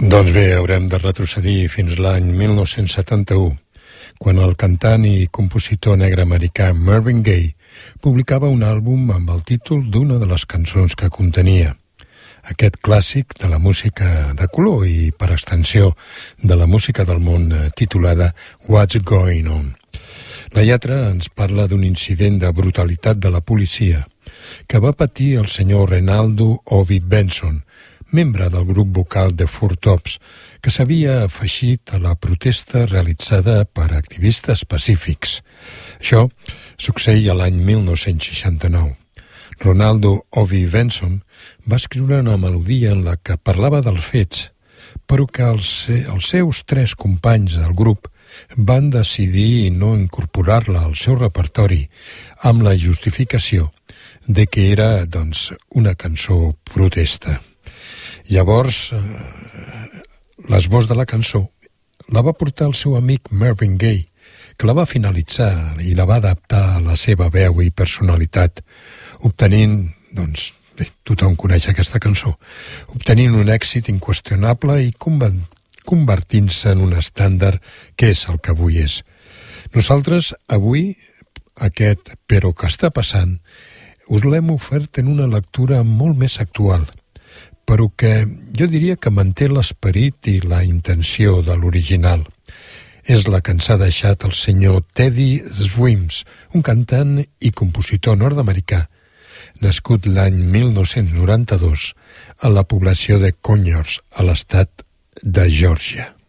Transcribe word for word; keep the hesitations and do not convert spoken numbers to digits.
Doncs bé, haurem de retrocedir fins l'any mil nou-cents setanta-u, quan el cantant i compositor negre-americà Marvin Gaye publicava un àlbum amb el títol d'una de les cançons que contenia. Aquest clàssic de la música de color i, per extensió, de la música del món titulada What's Going On. La lletra ens parla d'un incident de brutalitat de la policia que va patir el senyor Renaldo Ovi Benson, membre del grup vocal de Four Tops, que s'havia afegit a la protesta realitzada per activistes pacífics. Això succeïa l'any mil nou-cents seixanta-nou. Ronaldo Ovi Benson va escriure una melodia en la que parlava dels fets, però que els, els seus tres companys del grup van decidir no incorporar-la al seu repertori amb la justificació de que era, doncs, una cançó protesta. Llavors, eh, l'esbós de la cançó la va portar el seu amic Marvin Gaye, que la va finalitzar i la va adaptar a la seva veu i personalitat, obtenint, doncs, bé, tothom coneix aquesta cançó, obtenint un èxit inqüestionable i convertint-se en un estàndard que és el que avui és. Nosaltres, avui, aquest Però què està passant, us l'hem ofert en una lectura molt més actual, però que jo diria que manté l'esperit i la intenció de l'original. És la que ens ha deixat el senyor Teddy Swims, un cantant i compositor nord-americà, nascut l'any mil nou-cents noranta-dos a la població de Conyers, a l'estat de Geòrgia.